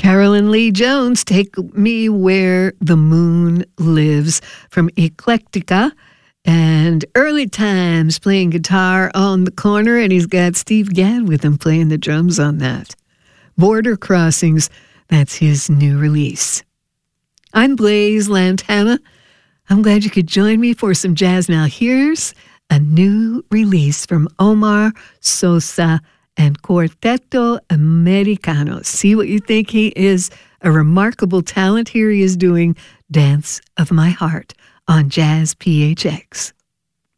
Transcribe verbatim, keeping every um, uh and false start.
Carolyn Lee Jones, Take Me Where the Moon Lives from Eclectica. And Early Times playing guitar on the corner, and he's got Steve Gadd with him playing the drums on that. Border Crossings, that's his new release. I'm Blaze Lantana. I'm glad you could join me for some jazz. Now here's a new release from Omar Sosa and Quarteto Americano. See what you think. He is a remarkable talent. Here he is doing Dance of My Heart on Jazz P H X.